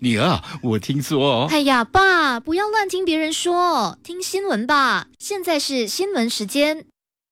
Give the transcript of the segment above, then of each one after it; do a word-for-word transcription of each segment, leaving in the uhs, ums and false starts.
女儿，我听说…… 哎呀，爸，不要乱听别人说，听新闻吧。现在是新闻时间。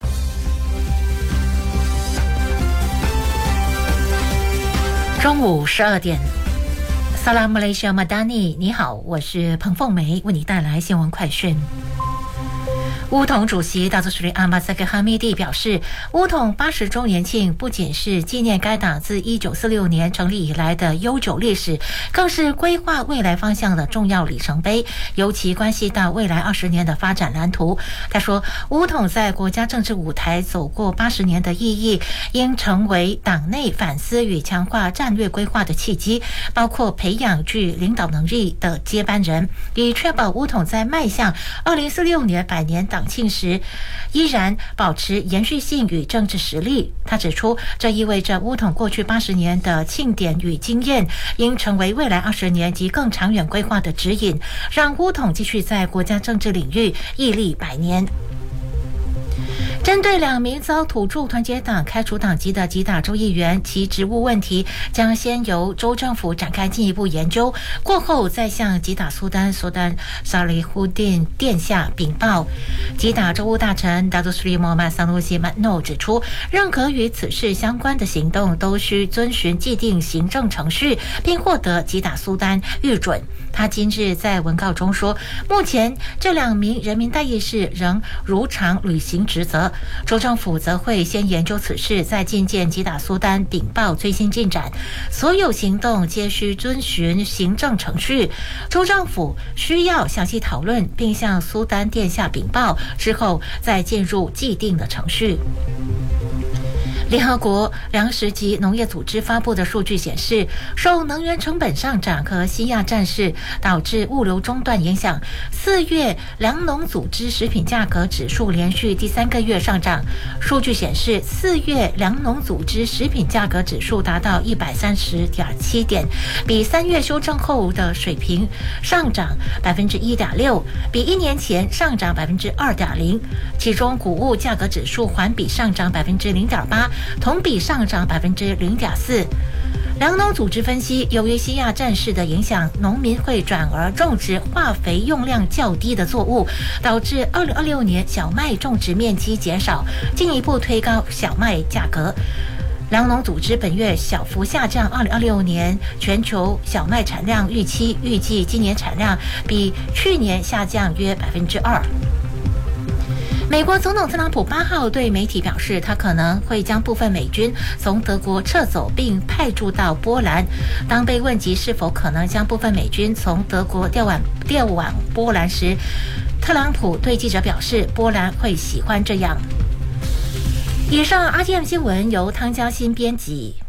中午十二点，萨拉姆雷西亚马达尼，你好，我是彭凤梅，为你带来新闻快讯。乌统主席大佐斯里阿马萨克哈密蒂表示，乌统八十周年庆不仅是纪念该党自一九四六年成立以来的悠久历史，更是规划未来方向的重要里程碑，尤其关系到未来二十年的发展蓝图。他说，乌统在国家政治舞台走过八十年的意义，应成为党内反思与强化战略规划的契机，包括培养具领导能力的接班人，以确保乌统在迈向二零四六年百年党庆时依然保持延续性与政治实力。他指出，这意味着乌统过去八十年的庆典与经验应成为未来二十年及更长远规划的指引，让乌统继续在国家政治领域屹立百年。针对两名遭土著团结党开除党籍的吉打州议员，其职务问题将先由州政府展开进一步研究，过后再向吉打苏丹苏丹沙里胡丁殿下禀报。吉打州务大臣达杜斯里莫曼桑鲁西曼诺指出，任何与此事相关的行动都需遵循既定行政程序，并获得吉打苏丹预准。他今日在文告中说，目前这两名人民代议士仍如常履行职责，州政府则会先研究此事，再进见吉打苏丹禀报最新进展。所有行动皆需遵循行政程序，州政府需要详细讨论并向苏丹殿下禀报，之后再进入既定的程序。联合国粮食及农业组织发布的数据显示，受能源成本上涨和西亚战事导致物流中断影响，四月粮农组织食品价格指数连续第三个月上涨。数据显示，四月粮农组织食品价格指数达到一百三十点七点，比三月修正后的水平上涨百分之一点六，比一年前上涨百分之二点零。其中谷物价格指数环比上涨百分之零点八。同比上涨百分之零点四。粮农组织分析，由于西亚战事的影响，农民会转而种植化肥用量较低的作物，导致二零二六年小麦种植面积减少，进一步推高小麦价格。粮农组织本月小幅下降二零二六年全球小麦产量预期，预计今年产量比去年下降约百分之二。美国总统特朗普八号对媒体表示，他可能会将部分美军从德国撤走并派驻到波兰。当被问及是否可能将部分美军从德国调往调往波兰时，特朗普对记者表示，波兰会喜欢这样。以上 R T M 新闻由汤嘉欣编辑。